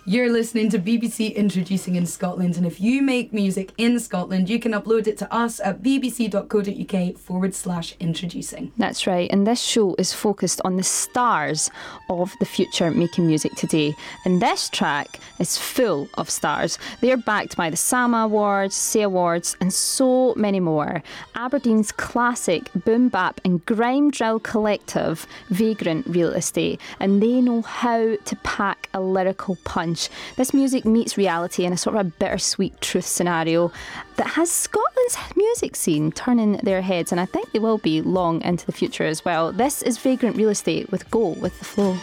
You're listening to BBC Introducing in Scotland, and if you make music in Scotland, you can upload it to us at bbc.co.uk/introducing. That's right, and this show is focused on the stars of the future making music today. And this track is full of stars. They're backed by the SAMA Awards, SAY Awards, and so many more. Aberdeen's classic boom bap and grime drill collective, Vagrant Real Estate, and they know how to pack a lyrical punch. This music meets reality in a sort of a bittersweet truth scenario that has Scotland's music scene turning their heads, and I think they will be long into the future as well. This is Vagrant Real Estate with Go With The Flow.